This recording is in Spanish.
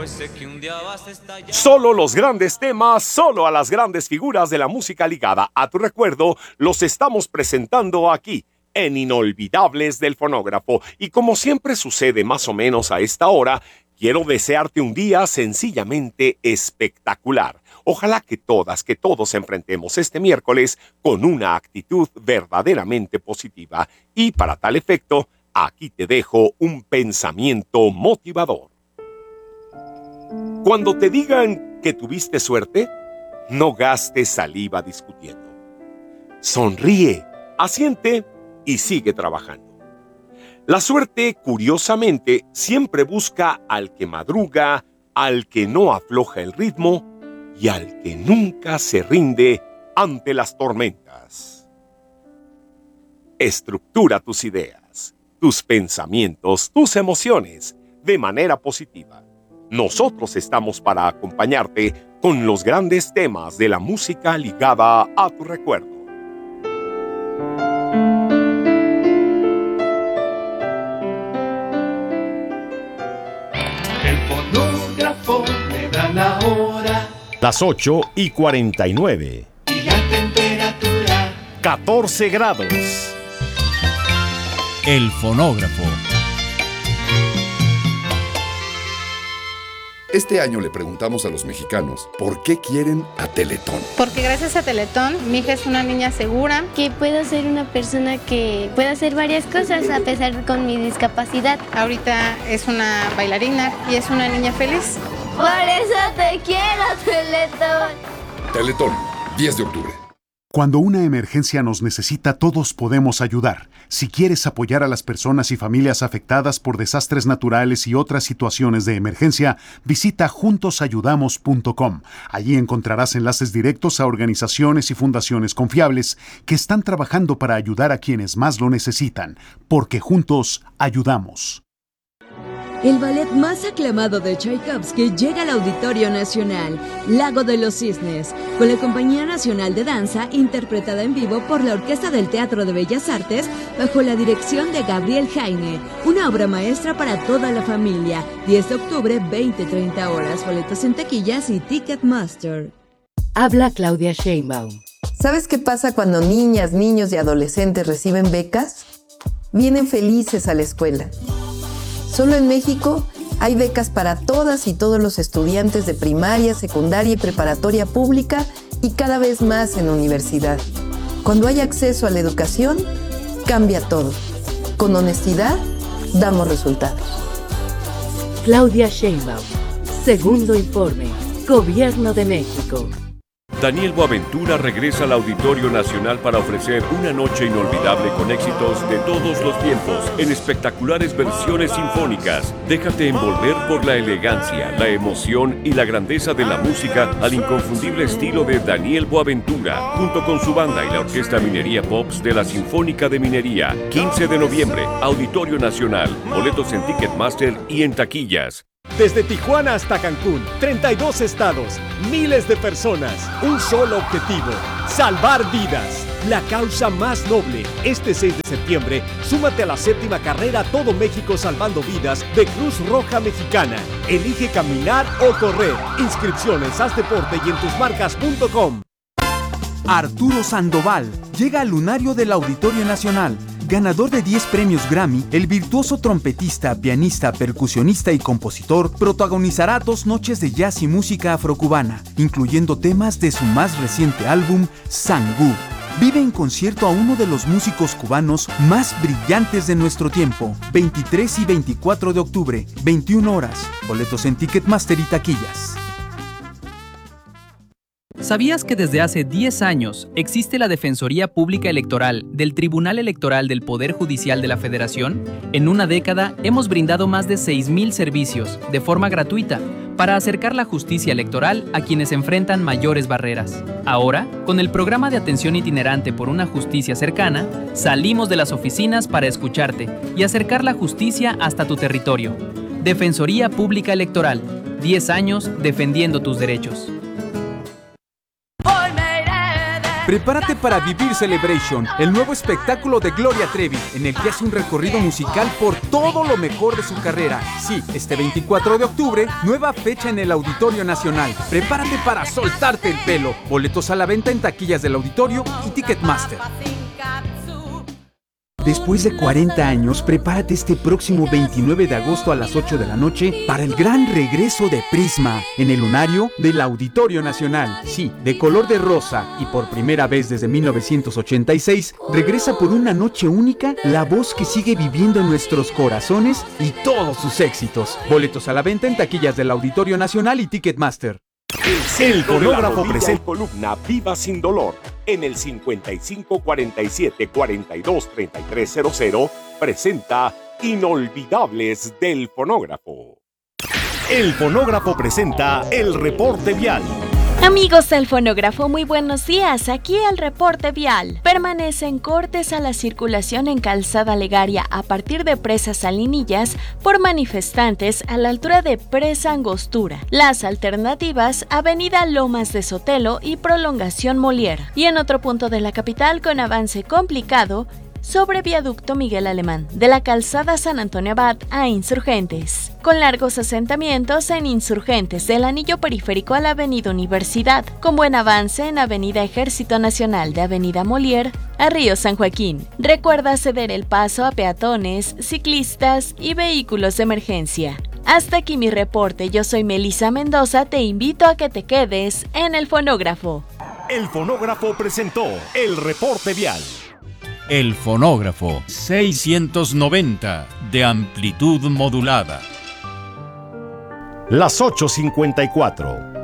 Solo los grandes temas, solo a las grandes figuras de la música ligada a tu recuerdo, los estamos presentando aquí, en Inolvidables del Fonógrafo. Y como siempre sucede más o menos a esta hora, quiero desearte un día sencillamente espectacular. Ojalá que todas, que todos enfrentemos este miércoles con una actitud verdaderamente positiva. Y para tal efecto, aquí te dejo un pensamiento motivador. Cuando te digan que tuviste suerte, no gastes saliva discutiendo. Sonríe, asiente y sigue trabajando. La suerte, curiosamente, siempre busca al que madruga, al que no afloja el ritmo y al que nunca se rinde ante las tormentas. Estructura tus ideas, tus pensamientos, tus emociones de manera positiva. Nosotros estamos para acompañarte con los grandes temas de la música ligada a tu recuerdo. El fonógrafo me da la hora. Las 8:49. Y la temperatura 14 grados. El fonógrafo. Este año le preguntamos a los mexicanos por qué quieren a Teletón. Porque gracias a Teletón, mi hija es una niña segura. Que puedo ser una persona que pueda hacer varias cosas a pesar con mi discapacidad. Ahorita es una bailarina y es una niña feliz. Por eso te quiero, Teletón. Teletón, 10 de octubre. Cuando una emergencia nos necesita, todos podemos ayudar. Si quieres apoyar a las personas y familias afectadas por desastres naturales y otras situaciones de emergencia, visita juntosayudamos.com. Allí encontrarás enlaces directos a organizaciones y fundaciones confiables que están trabajando para ayudar a quienes más lo necesitan, porque juntos ayudamos. El ballet más aclamado de Tchaikovsky llega al Auditorio Nacional, Lago de los Cisnes, con la Compañía Nacional de Danza, interpretada en vivo por la Orquesta del Teatro de Bellas Artes, bajo la dirección de Gabriel Jaime. Una obra maestra para toda la familia. 10 de octubre, 20-30 horas. Boletos en taquillas y Ticketmaster. Habla Claudia Sheinbaum. ¿Sabes qué pasa cuando niñas, niños y adolescentes reciben becas? Vienen felices a la escuela. Solo en México hay becas para todas y todos los estudiantes de primaria, secundaria y preparatoria pública y cada vez más en universidad. Cuando hay acceso a la educación, cambia todo. Con honestidad, damos resultados. Claudia Sheinbaum. Segundo informe. Gobierno de México. Daniel Boaventura regresa al Auditorio Nacional para ofrecer una noche inolvidable con éxitos de todos los tiempos en espectaculares versiones sinfónicas. Déjate envolver por la elegancia, la emoción y la grandeza de la música al inconfundible estilo de Daniel Boaventura, junto con su banda y la Orquesta Minería Pops de la Sinfónica de Minería. 15 de noviembre, Auditorio Nacional. Boletos en Ticketmaster y en taquillas. Desde Tijuana hasta Cancún, 32 estados, miles de personas, un solo objetivo, salvar vidas. La causa más noble. Este 6 de septiembre, súmate a la 7ª carrera Todo México Salvando Vidas de Cruz Roja Mexicana. Elige caminar o correr. Inscripciones, haz deporte y en tusmarcas.com. Arturo Sandoval llega al lunario del Auditorio Nacional. Ganador de 10 premios Grammy, el virtuoso trompetista, pianista, percusionista y compositor protagonizará 2 noches de jazz y música afrocubana, incluyendo temas de su más reciente álbum, Sangú. Vive en concierto a uno de los músicos cubanos más brillantes de nuestro tiempo. 23 y 24 de octubre, 21 horas. Boletos en Ticketmaster y taquillas. ¿Sabías que desde hace 10 años existe la Defensoría Pública Electoral del Tribunal Electoral del Poder Judicial de la Federación? En una década hemos brindado más de 6,000 servicios de forma gratuita para acercar la justicia electoral a quienes enfrentan mayores barreras. Ahora, con el programa de atención itinerante por una justicia cercana, salimos de las oficinas para escucharte y acercar la justicia hasta tu territorio. Defensoría Pública Electoral, 10 años defendiendo tus derechos. Prepárate para vivir Celebration, el nuevo espectáculo de Gloria Trevi, en el que hace un recorrido musical por todo lo mejor de su carrera. Sí, este 24 de octubre, nueva fecha en el Auditorio Nacional. Prepárate para soltarte el pelo. Boletos a la venta en taquillas del auditorio y Ticketmaster. Después de 40 años, prepárate este próximo 29 de agosto a las 8 de la noche para el gran regreso de Prisma en el lunario del Auditorio Nacional. Sí, de color de rosa y por primera vez desde 1986, regresa por una noche única la voz que sigue viviendo en nuestros corazones y todos sus éxitos. Boletos a la venta en taquillas del Auditorio Nacional y Ticketmaster. El fonógrafo presenta columna Viva sin dolor en el 5547-423300 presenta Inolvidables del Fonógrafo. El fonógrafo presenta el reporte vial. Amigos del fonógrafo, muy buenos días. Aquí el reporte vial. Permanecen cortes a la circulación en Calzada Legaria a partir de Presa Salinillas por manifestantes a la altura de Presa Angostura. Las alternativas, Avenida Lomas de Sotelo y Prolongación Molière. Y en otro punto de la capital con avance complicado, sobre Viaducto Miguel Alemán, de la Calzada San Antonio Abad a Insurgentes, con largos asentamientos en Insurgentes del anillo periférico a la Avenida Universidad, con buen avance en Avenida Ejército Nacional de Avenida Molière a Río San Joaquín. Recuerda ceder el paso a peatones, ciclistas y vehículos de emergencia. Hasta aquí mi reporte, yo soy Melissa Mendoza, te invito a que te quedes en el fonógrafo. El fonógrafo presentó el reporte vial. El fonógrafo 690 de amplitud modulada. Las 8:54.